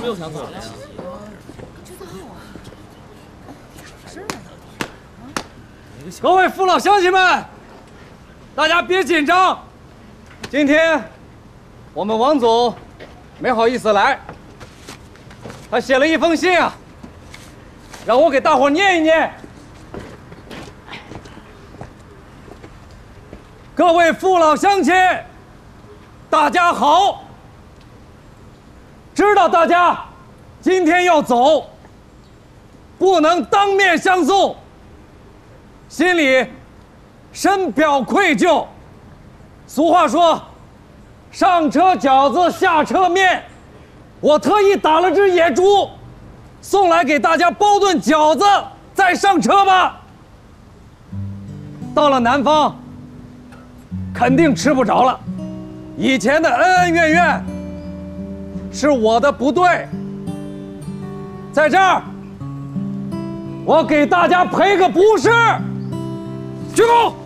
没有想走的呀。 各位父老乡亲们，大家别紧张。今天我们王总没好意思来，他写了一封信啊，让我给大伙念一念。各位父老乡亲，大家好。知道大家今天要走，不能当面相送，心里深表愧疚。俗话说，上车饺子下车面，我特意打了只野猪，送来给大家包顿饺子，再上车吧。到了南方，肯定吃不着了。以前的恩恩怨怨，是我的不对。在这儿，我给大家赔个不是。鞠躬。